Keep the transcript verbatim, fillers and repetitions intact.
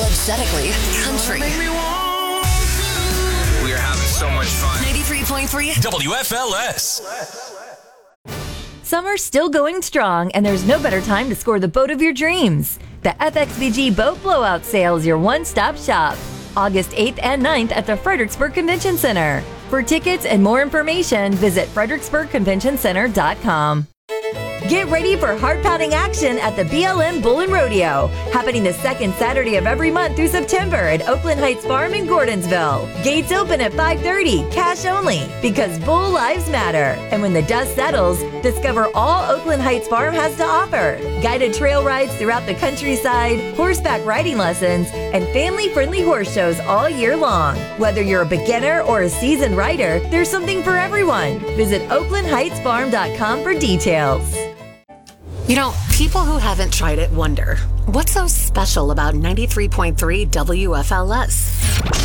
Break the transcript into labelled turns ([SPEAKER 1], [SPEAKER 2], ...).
[SPEAKER 1] unapologetically country.
[SPEAKER 2] We are having so much fun.
[SPEAKER 1] ninety-three point three
[SPEAKER 3] W F L S.
[SPEAKER 4] Summer's still going strong, and there's no better time to score the boat of your dreams. The F X V G Boat Blowout Sale is your one-stop shop. August eighth and ninth at the Fredericksburg Convention Center. For tickets and more information, visit fredericksburg convention center dot com. Get ready for heart-pounding action at the B L M Bull and Rodeo, happening the second Saturday of every month through September at Oakland Heights Farm in Gordonsville. Gates open at five thirty, cash only, because Bull Lives Matter. And when the dust settles, discover all Oakland Heights Farm has to offer. Guided trail rides throughout the countryside, horseback riding lessons, and family-friendly horse shows all year long. Whether you're a beginner or a seasoned rider, there's something for everyone. Visit oakland heights farm dot com for details.
[SPEAKER 1] You know, people who haven't tried it wonder, what's so special about ninety-three point three W F L S?